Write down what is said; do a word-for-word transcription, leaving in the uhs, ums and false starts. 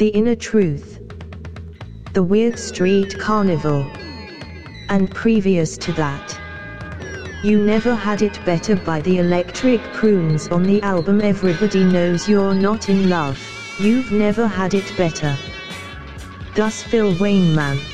The Inner Truth, The Weird Street Carnival, and previous to that, You Never Had It Better by the Electric Prunes on the album Everybody Knows You're Not in Love, You've Never Had It Better. Thus Phil Wainman.